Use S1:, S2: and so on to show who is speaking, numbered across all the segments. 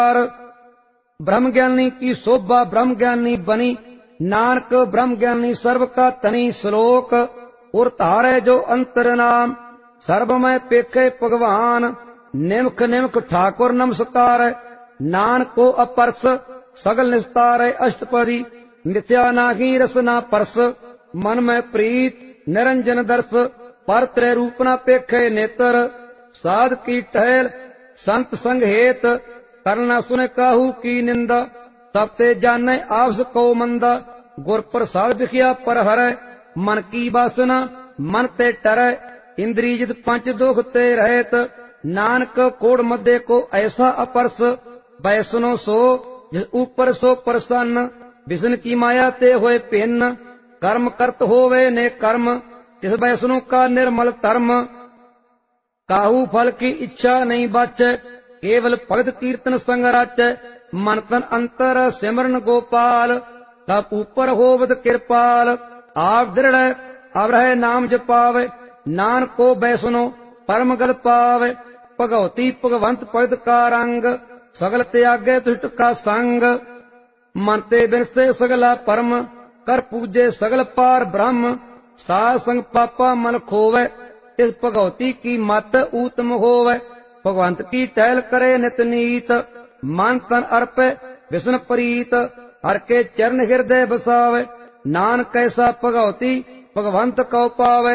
S1: ब्रह्म ज्ञानी की शोभा ब्रह्म ज्ञानी बनी, नानक ब्रह्म ज्ञानी सर्व का तनी। श्लोक उर धारे जो अंतर नाम, सर्व में पेखे भगवान। निमख निमख ठाकुर नमस्कार, नानक को अपरस सगल निस्तार। अष्टपदी मिथ्या नाही रस ना परस, मन में प्रीत निरंजन दर्श। पर त्रय रूप ना पेखे नेत्र, साध की टहल संत संग हेत। करना सुन काहू की निंदा, तब ते जाने आपस को मंदा। गुर प्रसाद दिखिया पर हरै, मन की वासना मन ते टरै। इंद्री जित पंच दुख ते रहत, नानक कोड़ मध्य को ऐसा अपरस। वैष्णो सो जिस ऊपर सो प्रसन्न, विष्णु की माया ते होए भिन्न। कर्म करत होवे ने कर्म, जिस वैष्णो का निर्मल धर्म। काहू फल की इच्छा नहीं बाचै, केवल भगत कीर्तन संग राचै। मन तन अंतर सिमरन गोपाल, तब ऊपर होवत कृपाल। आप दृढ़ अब रहे नाम जपावे, नानक को वैष्णो परम गद पावे। भगवती भगवंत भगत का रंग, सगल त्यागे दुष्ट का संग। मन ते बिरसे सगला परम, कर पूजे सगल पार ब्रह्म। साध संग पापा मन खोवे, इस भगवती की मत उत्तम होवे। भगवंत की टहल करे नित नीत, मन तन अर्पे विष्णु प्रीत। हर के चरण हृदय बसावे, नानक कैसा भगवती भगवंत को पावे।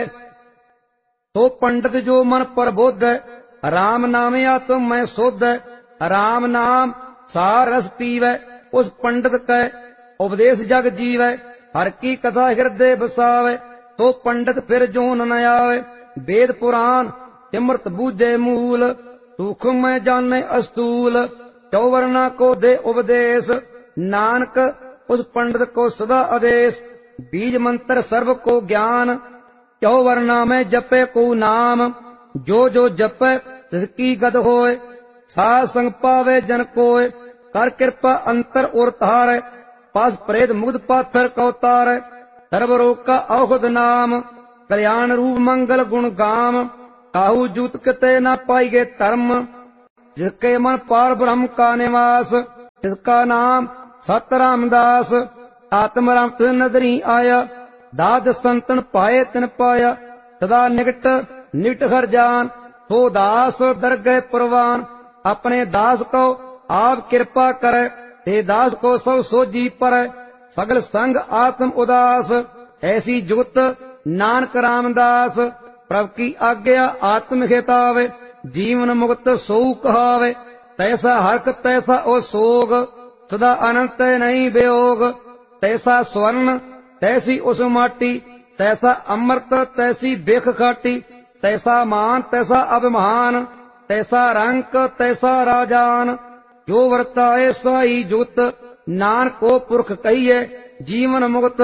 S1: तो पंडित जो मन प्रबोध, राम नाम आत्म में शोध। राम नाम सार रस पीवे, उस पंडित कै उपदेश जग जीवे। हर की कथा हृदय बसावे, तो पंडित फिर जो न आवे। वेद पुराण सिमरत बूझे मूल, सूक्ष्म में जाने अस्तूल। चौवर्णा को दे उपदेश, नानक उस पंडित को सदा आदेश। बीज मंत्र सर्व को ज्ञान, चौवर्णा में जपे को नाम। जो जो जपे तिसकी गद होए, साध संग पावे जन कोय। कर कृपा अंतर और तार, पास प्रेत मुग्ध पाथर को तार। सर्व रोग का औषध नाम, कल्याण रूप मंगल गुण गाम। काहू जूत किते न पाइगे धर्म, जिसके मन पार ब्रह्म का निवास। जिसका नाम सत रामदास, आत्म राम तुझ नदरी आया। दाद संतन पाए तिन पाया, सदा निकट निकट हर जान। तो दास दर गए प्रवान, अपने दास को आप कृपा करे। ते दास को सब सोजी पर, सगल संग आत्म उदास। ऐसी जुगत नानक रामदास, प्रभु की आज्ञा आत्म हितावे। जीवन मुक्त सो कहावे, तैसा हर्क तैसा ओ सोग। सदा अनंत नहीं वियोग, तैसा स्वर्ण तैसी उस माटी। तैसा अमृत तैसी बेख खाटी, तैसा मान तैसा अभिमान। तैसा रंक तैसा राजान, जो वर्ताए साई जुगत। नानक को पुरख कहिए जीवन मुक्त,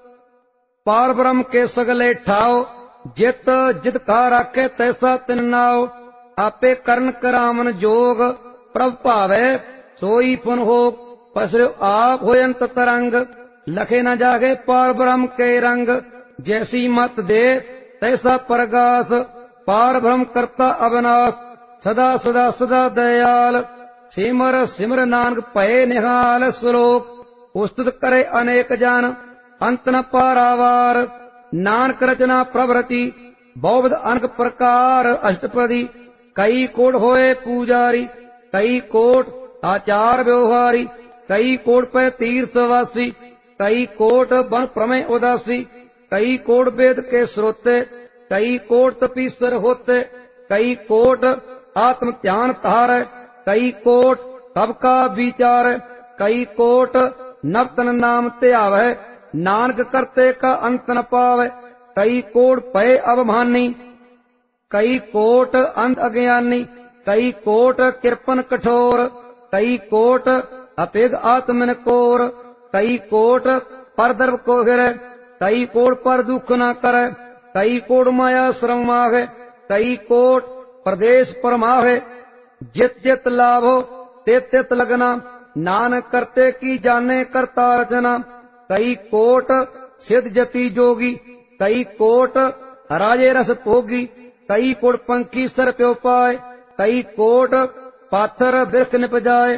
S1: पार ब्रह्म के सगले ठाओ। जित जित का राखे तैसा तिन नाओ, आपे करण करामन जोग। प्रभ भावे सोई पुन होग, पसरो आप होयंत तरंग। लखे न जागे पार ब्रह्म के रंग, जैसी मत दे तैसा प्रगास। पार ब्रह्म करता अविनाश, सदा सदा सदा दयाल। सिमर सिमर नानक भये निहाल। श्लोक उस्तुत करे अनेक जन, अंत न पारावार। नानक रचना प्रभृति, बहुविध अनेक प्रकार। अष्टपदी कई कोट होए पूजारी, कई कोट आचार व्यवहारी। कई कोट पे तीर्थवासी, कई कोट वन प्रमेय उदासी। कई कोट वेद के श्रोते, कई कोट तपीश्वर होते। कई कोट आत्म ध्यान तार, कई कोट सबका विचार। कई कोट नवतन नाम त्यावै, नानक करते का अंत न पावे। कई कोट पय अवमानी, कई कोट अंध अज्ञानी। कई कोट कृपन कठोर, कई कोट अपेग आत्मन कोर। कई कोट पर द्रव को गिरे, कई कोट पर दुख न करे। कई कोट माया श्रम माहे, कई कोट प्रदेश परमाहे। जित जित लाभ हो तित तित लगना, नानक करते की जाने करता रचना। कई कोट सिद्ध जति जोगी, कई कोट राजे रस भोगी। कई कोट पंखी सर प्यो पाए, कई कोट पाथर बिरख निप जाए।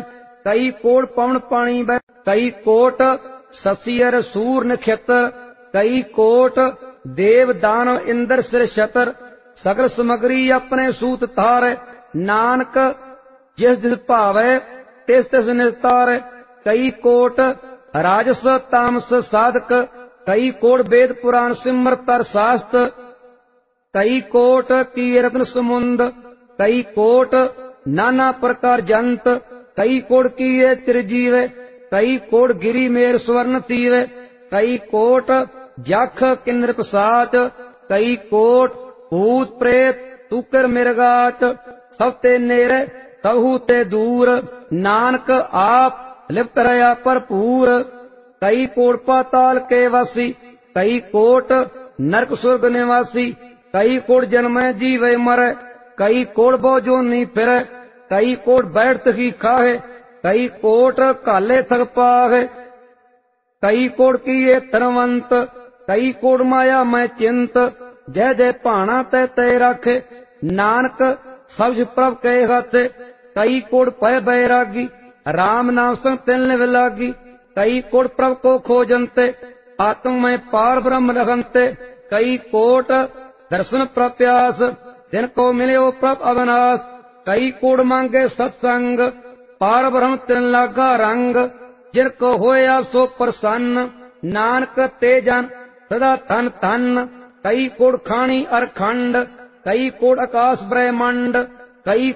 S1: ਕਈ ਕੋਟ ਪਵਨ ਪਾਣੀ ਬੈ, ਕਈ ਕੋਟ ਸਸੀਅਰ ਸੂਰ ਨਖਿਤ, ਕਈ ਕੋਟ ਦੇਵ ਦਾਨਵ ਇੰਦਰ ਸਿਰ ਛਤਰ, ਸਗਲ ਸਮਗਰੀ ਆਪਣੇ ਸੂਤ ਤਾਰੈ, ਨਾਨਕ ਜਿਸ ਜਿਸ ਭਾਵੈ ਤਿਸ ਤਿਸ ਨਿਸਤਾਰੈ। ਕਈ ਕੋਟ ਰਾਜਸ ਤਾਮਸ ਸਾਧਕ, ਕਈ ਕੋਟ ਵੇਦ ਪੁਰਾਣ ਸਿਮਰਤ ਅਰ ਸਾਸਤ, ਕਈ ਕੋਟ ਕੀਰਤਨ ਸਮੁੰਦ, ਕਈ ਕੋਟ ਨਾਨਾ ਪ੍ਰਕਾਰ ਜੰਤ, ਕਈ ਕੋਟ ਕੀਏ ਤਿਰਜੀਵੇ, ਕਈ ਕੋਟ ਗਿਰੀ ਮੇਰ ਸਵਰਨ ਤੀਵੇ, ਕਈ ਕੋਟ ਜਖ ਕਿੰਨਰ ਪਸਾਚ, ਕਈ ਕੋਟ ਭੂਤ ਪ੍ਰੇਤ ਤੂਕਰ ਮਿਰਗਾਚ, ਸਭ ਤੇ ਨੇੜੇ ਤਹੂ ਤੇ ਦੂਰ, ਨਾਨਕ ਆਪ ਲਿਪਤ ਰਹਾ ਭਰਪੂਰ। ਕਈ ਕੋਟ ਪਾਤਾਲ ਕੇ ਵਾਸੀ, ਕਈ ਕੋਟ ਨਰਕ ਸੁਰਗ ਨਿਵਾਸੀ, ਕਈ ਕੋਟ ਜਨਮੈ ਜੀਵੇ ਮਰੈ, ਕਈ ਕੋਟ ਬਹੁ ਜੋਨੀ ਫਿਰੈ, ਕਈ ਕੋਟ ਬੈਠਤ ਹੀ ਖਾਹੇ, ਕਈ ਕੋਟ ਘਾਲੇ ਥਕ ਪਾਹੇ, ਕਈ ਕੋਟ ਕੀਏ ਧਨਵੰਤ, ਕਈ ਕੋਟ ਮਾਇਆ ਮੈਂ ਚਿੰਤ, ਜੈ ਜੈ ਭਾਣਾ ਤੈ ਤੈ ਰਾਖੇ, ਨਾਨਕ ਸਬਝ ਪ੍ਰਭ ਕੈ ਹਾਥੇ। ਕਈ ਕੋਟ ਪੈ ਬੈਰਾਗੀ, ਰਾਮ ਨਾਮ ਸੰਗ ਤਿਲ ਨਿਵ ਲਾਗੀ, ਕਈ ਕੋਟ ਪ੍ਰਭ ਕੋ ਖੋਜੰਤੇ, ਆਤਮ ਮੈਂ ਪਾਰ ਬ੍ਰਹਮ ਰਹੰਤੇ, ਕਈ ਕੋਟ ਦਰਸ਼ਨ ਪ੍ਰਪਿਆਸ, ਤਿਨ ਕੋ ਮਿਲਿਓ ਪ੍ਰਭ ਅਵਨਾਸ, ਕਈ ਕੋਟ ਮੰਗੇ ਸਤਸੰਗ, ਪਾਰ ਬ੍ਰਹਮ ਤਿਨ ਲਾਗਾ ਰੰਗ, ਜਿਨ ਕੋ ਹੋਇਆ ਸੋ ਪ੍ਰਸੰਨ, ਨਾਨਕ ਤੇ ਜਨ ਸਦਾ ਧਨ ਧਨ। ਕਈ ਕੋਟ ਖਾਣੀ ਅਰ ਖੰਡ, ਕਈ ਕੋਟ ਆਕਾਸ ਬ੍ਰਹਿਮੰਡ, ਕਈ